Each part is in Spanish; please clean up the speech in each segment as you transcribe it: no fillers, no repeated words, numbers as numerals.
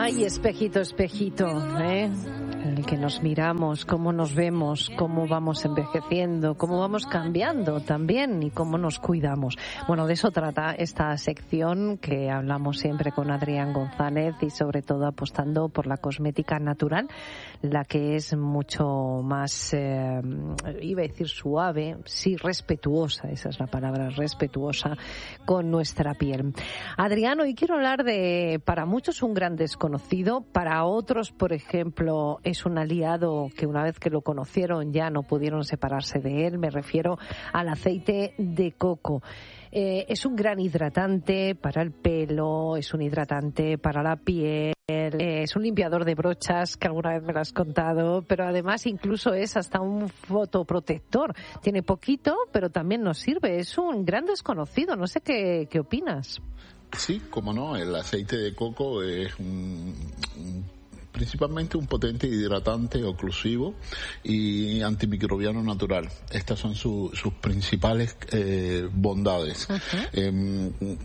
Ay, espejito, espejito, ¿eh? En el que nos miramos, cómo nos vemos, cómo vamos envejeciendo, cómo vamos cambiando también y cómo nos cuidamos. Bueno, de eso trata esta sección que hablamos siempre con Adrián González y sobre todo apostando por la cosmética natural, la que es mucho más, iba a decir suave, sí, respetuosa, esa es la palabra, respetuosa con nuestra piel. Adrián, hoy quiero hablar de, para muchos, un gran desconocido, para otros, por ejemplo, es un aliado que una vez que lo conocieron ya no pudieron separarse de él. Me refiero al aceite de coco. Es un gran hidratante para el pelo, es un hidratante para la piel, es un limpiador de brochas, que alguna vez me lo has contado, pero además incluso es hasta un fotoprotector. Tiene poquito, pero también nos sirve. Es un gran desconocido. No sé qué opinas. Sí, cómo no, el aceite de coco es principalmente un potente hidratante oclusivo y antimicrobiano natural. Estas son sus principales bondades. Uh-huh.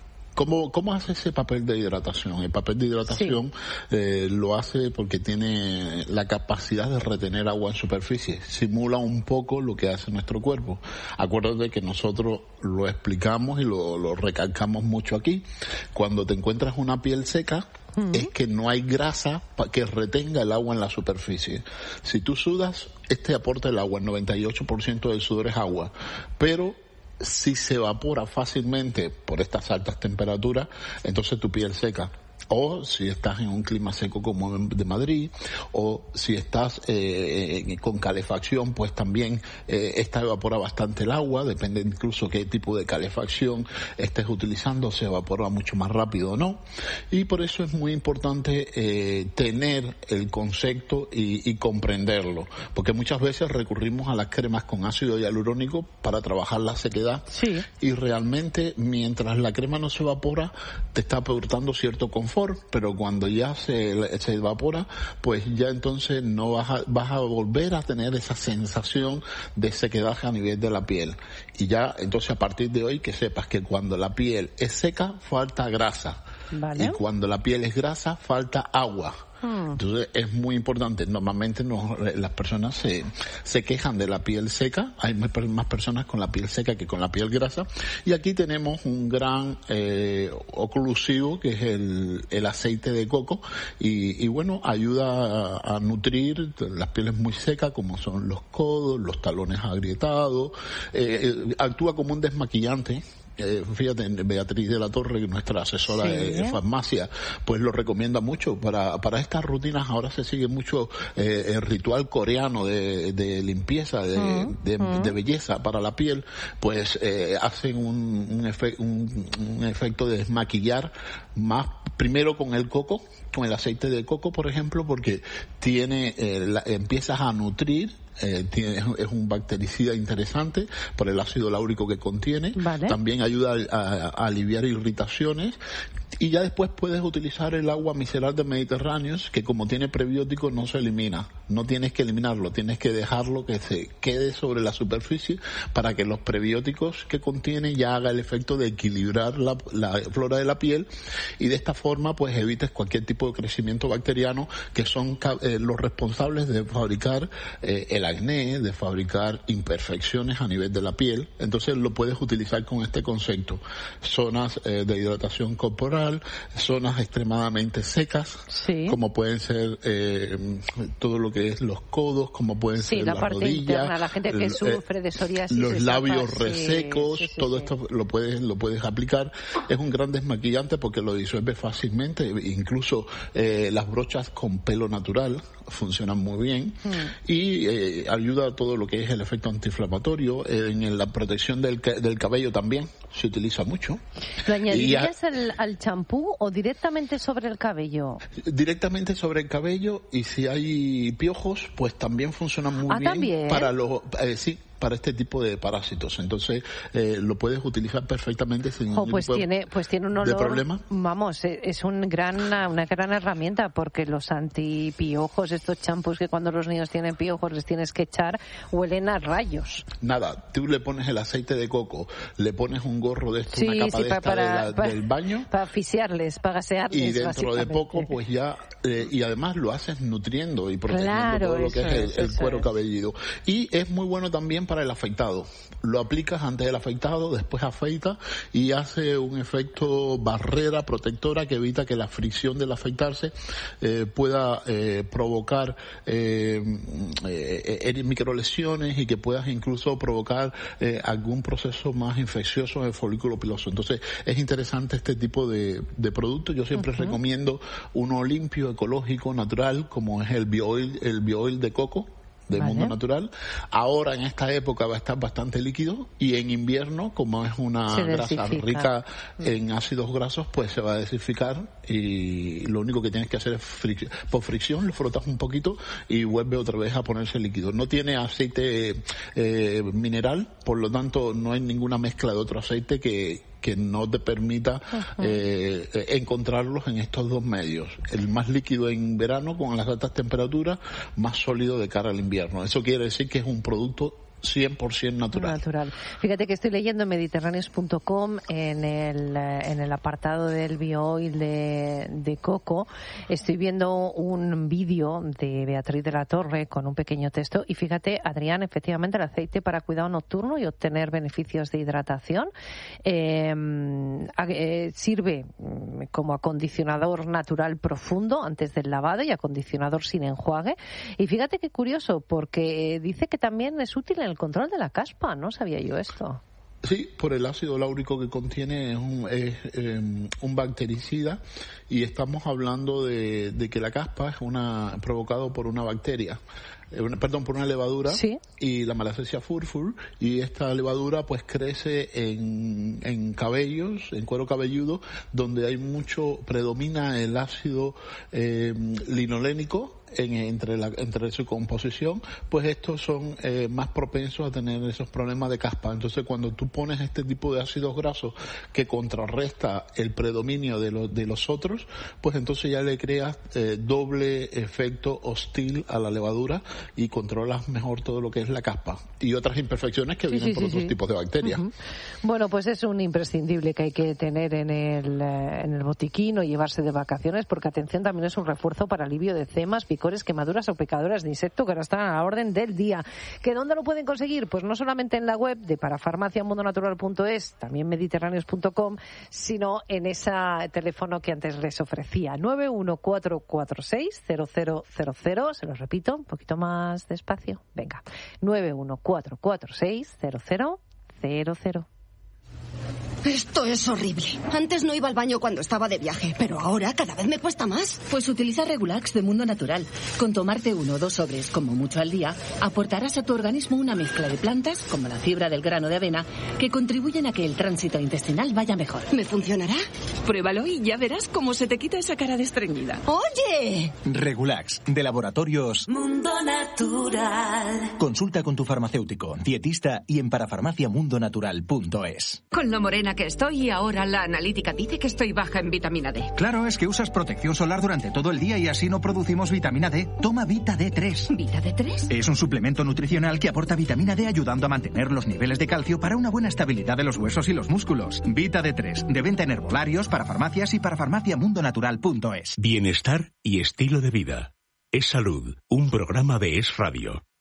¿Cómo hace ese papel de hidratación? El papel de hidratación lo hace porque tiene la capacidad de retener agua en superficie. Simula un poco lo que hace nuestro cuerpo. Acuérdate que nosotros lo explicamos y lo recalcamos mucho aquí. Cuando te encuentras una piel seca, es que no hay grasa que retenga el agua en la superficie. Si tú sudas, aporta el agua, el 98% del sudor es agua, pero si se evapora fácilmente por estas altas temperaturas, entonces tu piel seca. O si estás en un clima seco como de Madrid, o si estás con calefacción, pues también esta evapora bastante el agua, depende incluso qué tipo de calefacción estés utilizando, se evapora mucho más rápido o no. Y por eso es muy importante tener el concepto y comprenderlo, porque muchas veces recurrimos a las cremas con ácido hialurónico para trabajar la sequedad, y realmente mientras la crema no se evapora, te está aportando cierto confort, pero cuando ya se evapora, pues ya entonces no vas a volver a tener esa sensación de sequedad a nivel de la piel. Y ya entonces a partir de hoy que sepas que cuando la piel es seca, falta grasa. ¿Vale? Y cuando la piel es grasa, falta agua. Entonces es muy importante. Normalmente las personas se quejan de la piel seca. Hay más personas con la piel seca que con la piel grasa. Y aquí tenemos un gran oclusivo que es el aceite de coco. Y bueno, ayuda a nutrir las pieles muy secas, como son los codos, los talones agrietados. Actúa como un desmaquillante. Fíjate, Beatriz de la Torre, nuestra asesora de farmacia, pues lo recomienda mucho para estas rutinas. Ahora se sigue mucho el ritual coreano de limpieza, de belleza para la piel, pues hacen un efecto de desmaquillar más, primero con el coco, con el aceite de coco, por ejemplo, porque empiezas a nutrir. Es un bactericida interesante por el ácido láurico que contiene. Vale. También ayuda a aliviar irritaciones. Y ya después puedes utilizar el agua micelar del Mediterráneo, que como tiene prebióticos no se elimina. No tienes que eliminarlo, tienes que dejarlo que se quede sobre la superficie para que los prebióticos que contiene ya haga el efecto de equilibrar la flora de la piel, y de esta forma pues evites cualquier tipo de crecimiento bacteriano, que son los responsables de fabricar el acné, de fabricar imperfecciones a nivel de la piel. Entonces lo puedes utilizar con este concepto. Zonas de hidratación corporal, zonas extremadamente secas, como pueden ser todo lo que es los codos, como pueden ser la las parte rodillas, interna, la gente que sufre de psoriasis, los labios resecos, todo esto lo puedes aplicar. Es un gran desmaquillante porque lo disuelve fácilmente. Incluso las brochas con pelo natural funcionan muy bien, y ayuda a todo lo que es el efecto antiinflamatorio. En la protección del cabello también se utiliza mucho. ¿Lo añadirías al champú o directamente sobre el cabello? Directamente sobre el cabello, y si hay piojos, pues también funcionan muy bien. ¿También? Para para este tipo de parásitos. Entonces, lo puedes utilizar perfectamente sin ningún tipo tiene un olor, de problema. Vamos, es una gran herramienta, porque los antipiojos, estos champús que cuando los niños tienen piojos les tienes que echar, huelen a rayos. Nada, tú le pones el aceite de coco, le pones un gorro de esto, una capa del baño. Para asfixiarles, para gasearles. Y dentro de poco, pues ya, y además lo haces nutriendo y protegiendo todo lo que es el cuero cabelludo. Y es muy bueno también para el afeitado. Lo aplicas antes del afeitado, después afeitas y hace un efecto barrera protectora que evita que la fricción del afeitarse pueda provocar microlesiones y que puedas incluso provocar algún proceso más infeccioso en el folículo piloso. Entonces es interesante este tipo de productos. Yo siempre recomiendo uno limpio, ecológico, natural, como es el BioOil de coco de Mundo Natural. Ahora en esta época va a estar bastante líquido, y en invierno, como es una grasa rica en ácidos grasos, pues se va a desificar, y lo único que tienes que hacer es por fricción lo frotas un poquito y vuelve otra vez a ponerse líquido. No tiene aceite mineral, por lo tanto no hay ninguna mezcla de otro aceite que no te permita encontrarlos en estos dos medios. El más líquido en verano con las altas temperaturas, más sólido de cara al invierno. Eso quiere decir que es un producto 100% natural. Fíjate que estoy leyendo en mediterráneos.com en el apartado del BioOil de coco, estoy viendo un vídeo de Beatriz de la Torre con un pequeño texto, y fíjate, Adrián, efectivamente el aceite para cuidado nocturno y obtener beneficios de hidratación sirve como acondicionador natural profundo antes del lavado y acondicionador sin enjuague. Y fíjate qué curioso, porque dice que también es útil en el control de la caspa. No sabía yo esto. Sí, por el ácido láurico que contiene, es un bactericida, y estamos hablando de que la caspa es provocado por una bacteria. Por una levadura, y la Malassezia furfur, y esta levadura pues crece en cabellos, en cuero cabelludo, donde predomina el ácido linolénico entre su composición, pues estos son más propensos a tener esos problemas de caspa. Entonces, cuando tú pones este tipo de ácidos grasos que contrarresta el predominio de los otros, pues entonces ya le creas doble efecto hostil a la levadura y controlas mejor todo lo que es la caspa y otras imperfecciones que vienen por otros tipos de bacterias. Bueno, pues es un imprescindible que hay que tener en el botiquín o llevarse de vacaciones, porque atención, también es un refuerzo para alivio de edemas, picores, quemaduras o picaduras de insecto, que ahora están a la orden del día. ¿Que dónde lo pueden conseguir? Pues no solamente en la web de parafarmaciamundonatural.es, también mediterráneos.com, sino en ese teléfono que antes les ofrecía, 914460000. Se lo repito un poquito más despacio. Venga, 914460000. Esto es horrible. Antes no iba al baño cuando estaba de viaje, pero ahora cada vez me cuesta más. Pues utiliza Regulax de Mundo Natural. Con tomarte 1 o 2 sobres, como mucho al día, aportarás a tu organismo una mezcla de plantas, como la fibra del grano de avena, que contribuyen a que el tránsito intestinal vaya mejor. ¿Me funcionará? Pruébalo y ya verás cómo se te quita esa cara de estreñida. ¡Oye! Regulax, de Laboratorios Mundo Natural. Consulta con tu farmacéutico, dietista y en parafarmaciamundonatural.es. Con lo morena que estoy, y ahora la analítica dice que estoy baja en vitamina D. Claro, es que usas protección solar durante todo el día y así no producimos vitamina D. Toma Vita D3. ¿Vita D3? Es un suplemento nutricional que aporta vitamina D ayudando a mantener los niveles de calcio para una buena estabilidad de los huesos y los músculos. Vita D3, de venta en herbolarios, para farmacias y para farmaciamundonatural.es. Bienestar y estilo de vida. Es Salud, un programa de Es Radio.